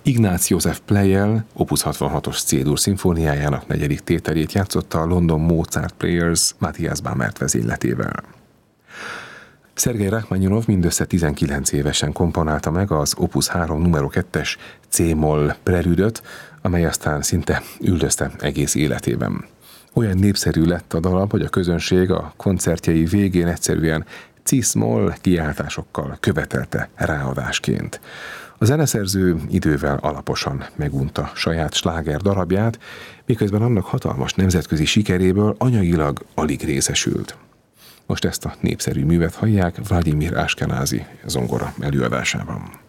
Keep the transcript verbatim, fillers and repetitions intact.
Ignác József Pleyel opus hatvanhatos C-dur szimfóniájának negyedik tételét játszotta a London Mozart Players Matthias Bamert vezényletével. Szergej Rachmaninov mindössze tizenkilenc évesen komponálta meg az opus három numero kettes C-moll prelüdöt, amely aztán szinte üldözte egész életében. Olyan népszerű lett a darab, hogy a közönség a koncertjei végén egyszerűen cis-moll kiáltásokkal követelte ráadásként. A zeneszerző idővel alaposan megunta saját sláger darabját, miközben annak hatalmas nemzetközi sikeréből anyagilag alig részesült. Most ezt a népszerű művet hallják Vladimir Ashkenazi zongora előadásában.